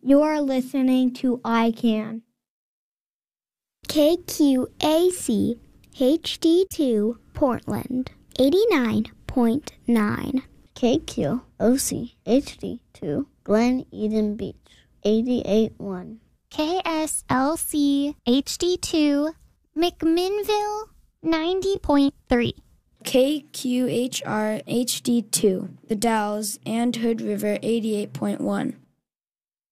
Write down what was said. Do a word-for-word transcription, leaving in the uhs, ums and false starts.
You're listening to I CAN. K Q A C H D two Portland, eighty-nine point nine. K Q O C H D two Glen Eden Beach, eighty-eight point one. K S L C H D two McMinnville, ninety point three. K Q H R H D two The Dalles and Hood River, eighty-eight point one.